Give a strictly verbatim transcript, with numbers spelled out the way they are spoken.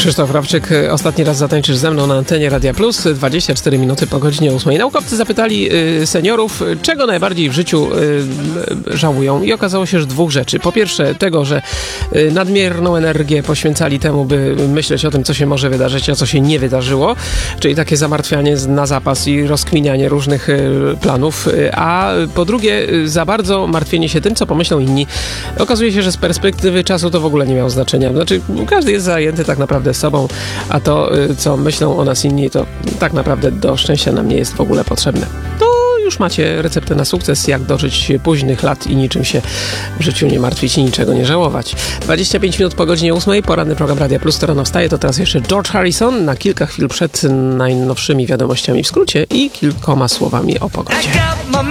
Krzysztof Rawczyk, ostatni raz zatańczysz ze mną na antenie Radia Plus, dwadzieścia cztery minuty po godzinie ósmej. Naukowcy zapytali y, seniorów, czego najbardziej w życiu y, żałują i okazało się, że dwóch rzeczy. Po pierwsze tego, że y, nadmierną energię poświęcali temu, by myśleć o tym, co się może wydarzyć, a co się nie wydarzyło, czyli takie zamartwianie na zapas i rozkminianie różnych y, planów, y, a po drugie y, za bardzo martwienie się tym, co pomyślą inni. Okazuje się, że z perspektywy czasu to w ogóle nie miało znaczenia. Znaczy, każdy jest zajęty tak naprawdę sobą, a to, co myślą o nas inni, to tak naprawdę do szczęścia nam nie jest w ogóle potrzebne. To już macie receptę na sukces, jak dożyć późnych lat i niczym się w życiu nie martwić i niczego nie żałować. dwadzieścia pięć minut po godzinie ósmej, poranny program Radia Plus, to rano wstaje, to teraz jeszcze George Harrison na kilka chwil przed najnowszymi wiadomościami w skrócie i kilkoma słowami o pogodzie.